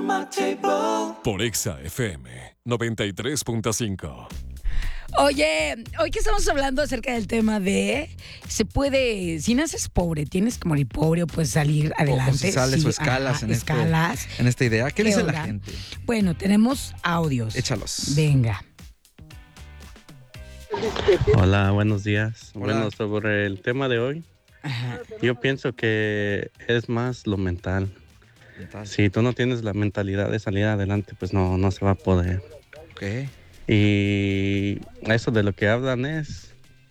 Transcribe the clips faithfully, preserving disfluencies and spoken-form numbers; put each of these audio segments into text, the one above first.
Por Exa F M noventa y tres punto cinco. Oye, hoy que estamos hablando acerca del tema de se puede, si naces pobre, tienes que morir pobre o puedes salir adelante. O si sales sí, o escalas, ajá, en, escalas. Este, en esta idea. ¿Qué, ¿Qué dice onda? La gente? Bueno, tenemos audios. Échalos. Venga. Hola, buenos días. Hola. Bueno, sobre el tema de hoy, Ajá. yo pienso que es más lo mental. mental. Si tú no tienes la mentalidad de salir adelante, pues no, no se va a poder. Okay. Y eso de lo que hablan es,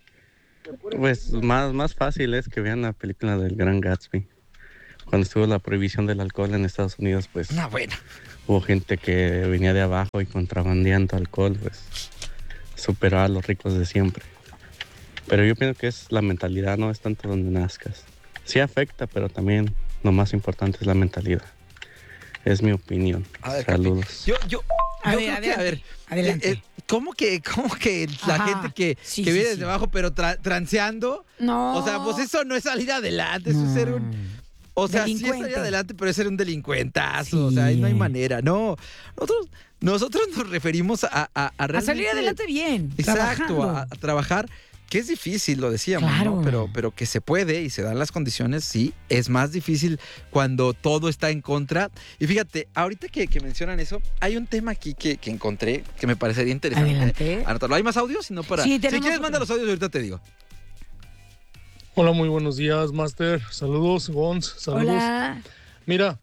pues más, más fácil es que vean la película del Gran Gatsby. Cuando estuvo la prohibición del alcohol en Estados Unidos, pues una buena. Hubo gente que venía de abajo y contrabandeando alcohol, pues superó a los ricos de siempre. Pero yo pienso que es la mentalidad, no es tanto donde nazcas. Sí afecta, pero también lo más importante es la mentalidad. Es mi opinión. A ver, Saludos. Capi, yo, yo, A yo ver, creo que, a ver, adelante. eh, eh, ¿cómo que, cómo que la Ajá. gente que, Sí, que sí, viene sí. desde abajo, pero tra- transeando? No. O sea, pues eso no es salir adelante, eso es ser un... O sea, sí es Delincuente. salir adelante, pero es ser un delincuentazo. Sí. O sea, ahí no hay manera. No, nosotros, nosotros nos referimos a, a, a A realmente... salir adelante bien. Exacto, trabajando. a, a trabajar, que es difícil, lo decíamos, Claro. ¿no? Pero, pero que se puede y se dan las condiciones, sí. Es más difícil cuando todo está en contra. Y fíjate, ahorita que, que mencionan eso, hay un tema aquí que, que encontré que me parecería interesante. Adelante. Anotarlo. ¿Hay más audios? Si no, para... Sí, si tenemos quieres, otro. manda los audios y ahorita te digo. Hola, muy buenos días, Master. Saludos, Gons. Saludos. Hola. Mira,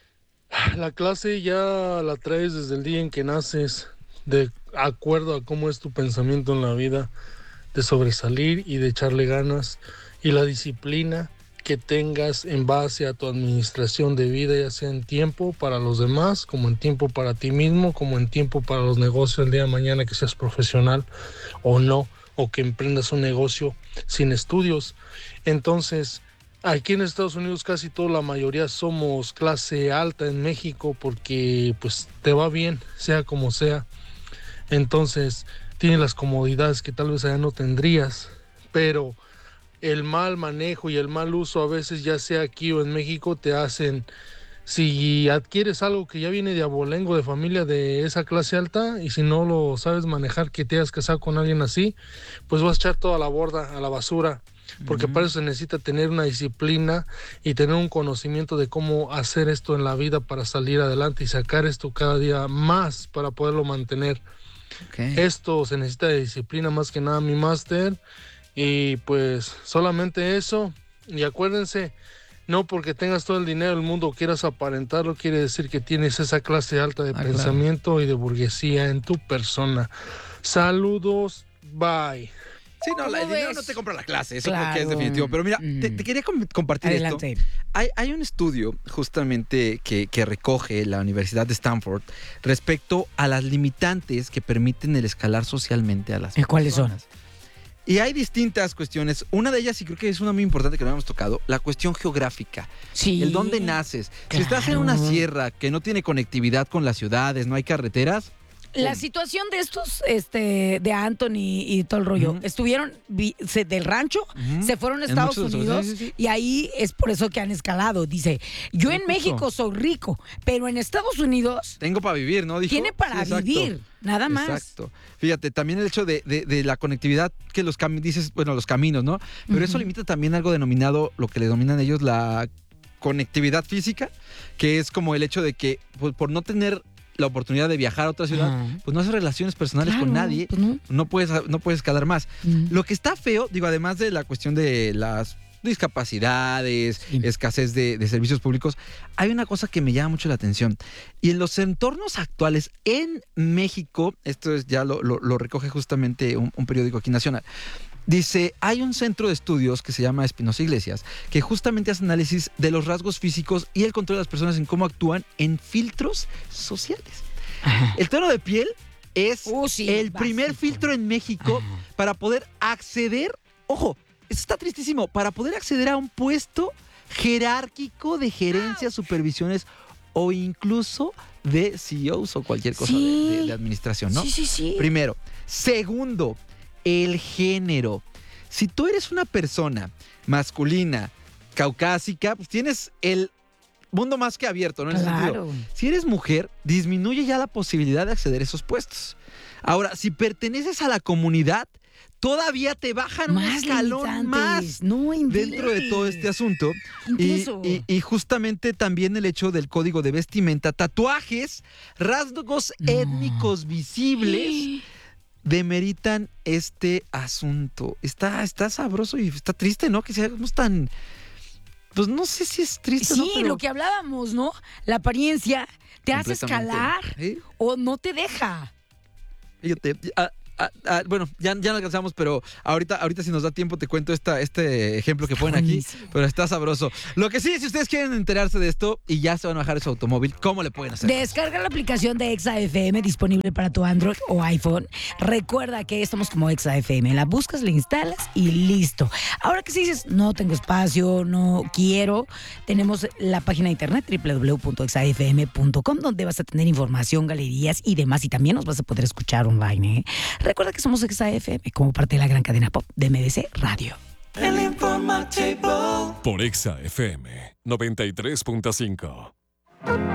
la clase ya la traes desde el día en que naces, de acuerdo a cómo es tu pensamiento en la vida, de sobresalir y de echarle ganas, y la disciplina que tengas en base a tu administración de vida, ya sea en tiempo para los demás, como en tiempo para ti mismo, como en tiempo para los negocios el día de mañana, que seas profesional o no, o que emprendas un negocio sin estudios. Entonces, aquí en Estados Unidos casi toda la mayoría somos clase alta en México porque pues te va bien, sea como sea. Entonces, tienes las comodidades que tal vez allá no tendrías, pero el mal manejo y el mal uso a veces, ya sea aquí o en México, te hacen... Si adquieres algo que ya viene de abolengo, de familia de esa clase alta, y si no lo sabes manejar, que te hayas casado con alguien así, pues vas a echar toda la borda a la basura, porque uh-huh. para eso se necesita tener una disciplina y tener un conocimiento de cómo hacer esto en la vida para salir adelante y sacar esto cada día más para poderlo mantener. Okay. Esto se necesita de disciplina más que nada, mi máster, y pues solamente eso. Y acuérdense, no porque tengas todo el dinero del mundo o quieras aparentarlo, quiere decir que tienes esa clase alta de ah, pensamiento claro. y de burguesía en tu persona. Saludos, bye. Sí, no, la, el dinero no te compra la clase, eso claro. creo que es definitivo. Pero mira, mm. te, te quería com- compartir Adelante. esto. Hay, hay un estudio justamente que, que recoge la Universidad de Stanford respecto a las limitantes que permiten el escalar socialmente a las personas. ¿Cuáles son? Y hay distintas cuestiones. Una de ellas, y creo que es una muy importante que no hemos tocado, la cuestión geográfica. Sí. El dónde naces. Claro. Si estás en una sierra que no tiene conectividad con las ciudades, no hay carreteras. La situación de estos, este, de Anthony y todo el rollo, uh-huh. estuvieron vi, se, del rancho, uh-huh. se fueron a Estados Unidos sí, sí, sí. y ahí es por eso que han escalado. Dice, yo en México soy rico, pero en Estados Unidos... Tengo para vivir, ¿no? Dijo. Tiene para sí, vivir, nada más. Exacto. Fíjate, también el hecho de, de, de la conectividad, que los caminos, dices, bueno, los caminos, ¿no? Pero uh-huh. eso limita también algo denominado, lo que le denominan ellos la conectividad física, que es como el hecho de que pues, por no tener la oportunidad de viajar a otra ciudad, uh-huh. pues no haces relaciones personales claro, con nadie, pues no. no puedes no puedes escalar más. Uh-huh. Lo que está feo, digo, además de la cuestión de las discapacidades, sí. escasez de, de servicios públicos, hay una cosa que me llama mucho la atención. Y en los entornos actuales en México, esto es, ya lo, lo, lo recoge justamente un, un periódico aquí nacional, dice, hay un centro de estudios que se llama Espinosa Iglesias, que justamente hace análisis de los rasgos físicos y el control de las personas en cómo actúan en filtros sociales. Ajá. El tono de piel es uh, sí, el básico. primer filtro en México Ajá. para poder acceder, ojo, esto está tristísimo, para poder acceder a un puesto jerárquico de gerencias, supervisiones o incluso de C E Os o cualquier cosa sí. de, de, de administración, ¿no? Sí, sí, sí. Primero. Segundo, el género. Si tú eres una persona masculina, caucásica, pues tienes el mundo más que abierto, ¿no? En ese Claro. sentido. Si eres mujer, disminuye ya la posibilidad de acceder a esos puestos. Ahora, si perteneces a la comunidad, todavía te bajan un Más escalón limitantes. más No inventes. dentro de todo este asunto. Y, Intenso. y- y justamente también el hecho del código de vestimenta, tatuajes, rasgos No. étnicos visibles demeritan este asunto. Está, está sabroso y está triste, ¿no? Que seamos tan... Pues no sé si es triste, Sí, ¿no? Pero lo que hablábamos, ¿no? La apariencia te hace completamente. escalar ¿Sí? o no te deja. Fíjate, ah, ah, ah, bueno, ya, ya no alcanzamos, pero ahorita, ahorita si nos da tiempo te cuento esta, este ejemplo que Está ponen aquí, buenísimo. pero está sabroso. Lo que sí, si ustedes quieren enterarse de esto y ya se van a bajar su automóvil, ¿cómo le pueden hacer? Descarga la aplicación de Exa F M disponible para tu Android o iPhone. Recuerda que estamos como Exa F M. La buscas, la instalas y listo. Ahora que si dices, no tengo espacio, no quiero, tenemos la página de internet doble u doble u doble u punto exa f m punto com donde vas a tener información, galerías y demás. Y también nos vas a poder escuchar online. ¿eh? Recuerda que somos Exa F M como parte de la gran cadena pop de M D C Radio. El informativo. Por Exa F M noventa y tres punto cinco.